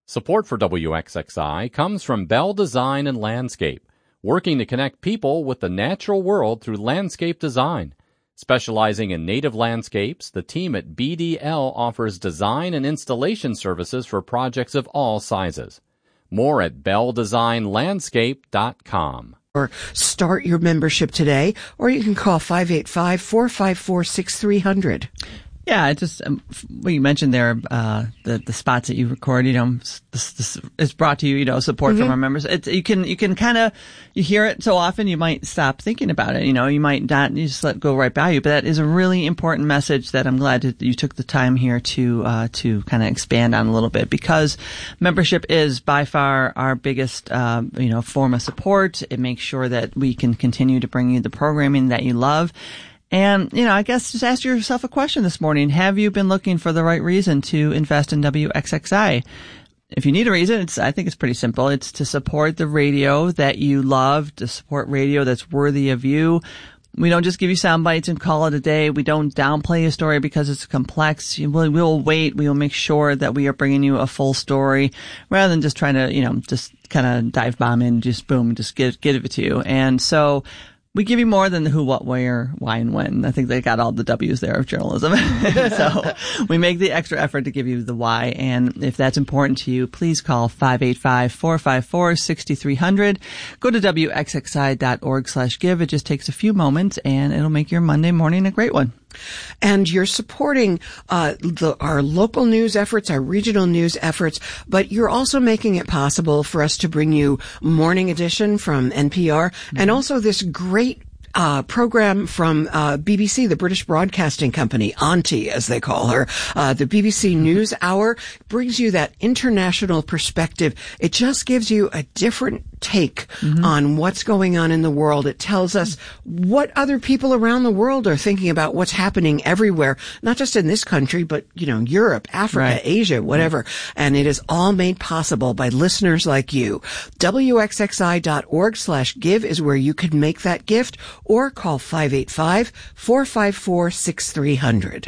Support for WXXI comes from Bell Design and Landscape, working to connect people with the natural world through landscape design. Specializing in native landscapes, the team at BDL offers design and installation services for projects of all sizes. More at belldesignlandscape.com. Or start your membership today, or you can call 585-454-6300. Yeah, it just what you mentioned there, the spots that you record, this is brought to you, support from our members. You can kind of, you hear it so often you might stop thinking about it. You might not, you just let it go right by you. But that is a really important message that I'm glad that you took the time here to kind of expand on a little bit, because membership is by far our biggest, form of support. It makes sure that we can continue to bring you the programming that you love. And, I guess just ask yourself a question this morning. Have you been looking for the right reason to invest in WXXI? If you need a reason, I think it's pretty simple. It's to support the radio that you love, to support radio that's worthy of you. We don't just give you sound bites and call it a day. We don't downplay a story because it's complex. We'll wait. We will make sure that we are bringing you a full story rather than just trying to, just kind of dive bomb in, just boom, just give it to you. And so we give you more than the who, what, where, why, and when. I think they got all the W's there of journalism. So we make the extra effort to give you the why. And if that's important to you, please call 585-454-6300. Go to WXXI.org/give. It just takes a few moments, and it'll make your Monday morning a great one. And you're supporting our local news efforts, our regional news efforts, but you're also making it possible for us to bring you Morning Edition from NPR, and also this great program from BBC, the British Broadcasting Company, Auntie, as they call her. The BBC News Hour brings you that international perspective. It just gives you a different take on what's going on in the world. It tells us what other people around the world are thinking about what's happening everywhere, not just in this country, but, Europe, Africa, Asia, whatever. And it is all made possible by listeners like you. WXXI.org/give is where you can make that gift, or call 585-454-6300.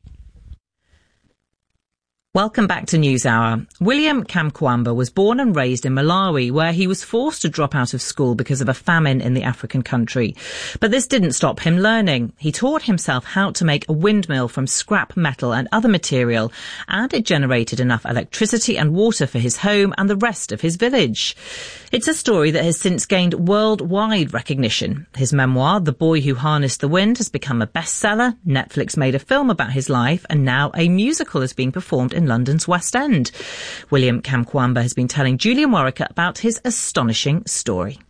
Welcome back to NewsHour. William Kamkwamba was born and raised in Malawi, where he was forced to drop out of school because of a famine in the African country. But this didn't stop him learning. He taught himself how to make a windmill from scrap metal and other material, and it generated enough electricity and water for his home and the rest of his village. It's a story that has since gained worldwide recognition. His memoir, The Boy Who Harnessed the Wind, has become a bestseller. Netflix made a film about his life, and now a musical is being performed in London's West End. William Kamkwamba has been telling Julian Warwick about his astonishing story.